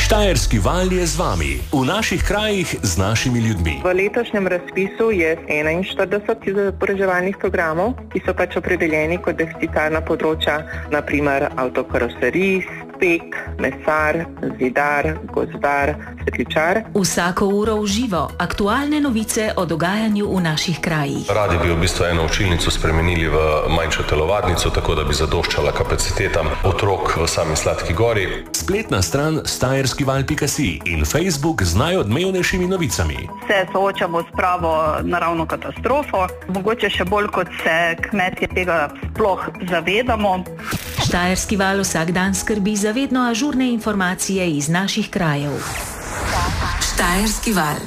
Štajerski val je z vami, v naših krajih z našimi ljudmi. V letošnjem razpisu je 41 izobraževalnih programov, ki so pač opredeljeni kot deficitarna področja, naprimer avtokaroserist, pek, mesar, zidar, gozdar, svetličar. Vsako uro v živo, aktualne novice o dogajanju v naših krajih. Radi bi v bistvu eno učilnico spremenili v manjšo telovadnico, tako da bi zadoščala kapacitetam otrok v sami Sladki Gori. Spletna stran štajerskival.si in Facebook z najodmevnejšimi novicami. Se soočamo s pravo naravno katastrofo, mogoče še bolj kot se kmetje tega sploh zavedamo. Štajerski val vsak dan skrbi za vedno ažurne informacije iz naših krajev. Štajerski val.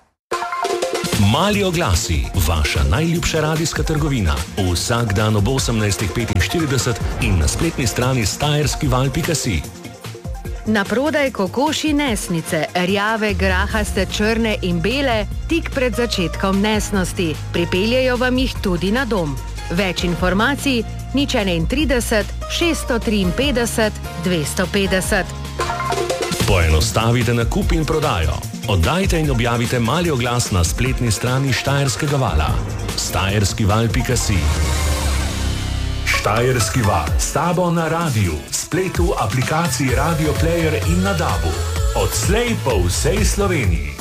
Mali oglasi, vaša najljubša radijska trgovina. Vsak dan ob 18:45 in na spletni strani štajerskival.si. Na prodaj kokoši nesnice, rjave, grahaste, črne in bele, tik pred začetkom nesnosti. Pripeljejo vam jih tudi na dom. Več informacij 031 653 250. Poenostavite nakup in prodajo. Oddajte in objavite mali oglas na spletni strani Štajerskega vala. štajerskival.si. Štajerski val, s tabo na radiju, spletu, aplikaciji Radio Player in na DAB-u. Odslej po vsej Sloveniji.